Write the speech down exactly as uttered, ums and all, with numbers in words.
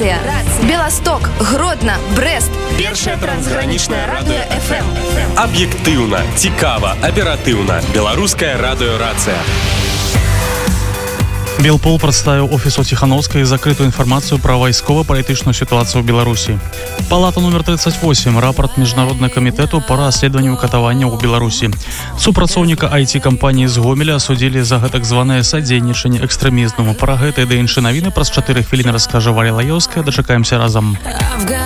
Рация. Белосток, Гродно, Брест. Першае трансгранічнае радыё эф эм. Аб'ектыўна, цікава, аператыўна. Беларускае радыё Рацыя. Белпол прадставіў офісу Ціхановскай закрытую інфармацыю пра вайскова-палітычную сітуацыю ў Беларусі. Палата номер тридцать восемь. Рапорт Міжнароднага камітэту па расследаванню катаванняў у Беларусі. Супрацоўніка ай ти-кампаніі з Гомеля асудзілі за гэтак званае садзейнічанне экстрэмізму. Пра гэта і да іншыя навіны праз чатыры хвіліны раскажа Валя Лаёўская. Дачакаемся разам.